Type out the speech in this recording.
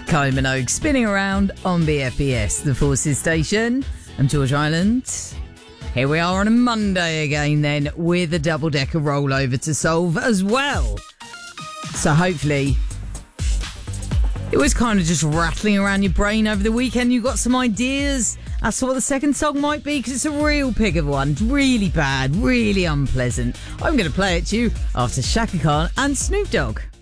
Kylie Minogue spinning around on BFBS, the Forces station. I'm George Island. Here we are on a Monday again then, with a double-decker rollover to solve as well. So hopefully it was kind of just rattling around your brain over the weekend. You got some ideas as to what the second song might be, because it's a real pig of one. Really bad, really unpleasant. I'm going to play it to you after Shaka Khan and Snoop Dogg.